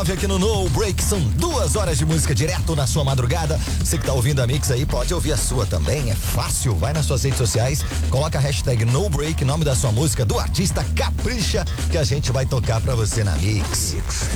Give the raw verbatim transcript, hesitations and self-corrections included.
nove aqui no No Break. São duas horas de música direto na sua madrugada. Você que tá ouvindo a Mix aí, pode ouvir a sua também. É fácil. Vai nas suas redes sociais, coloca a hashtag No Break, nome da sua música, do artista, capricha, que a gente vai tocar pra você na Mix.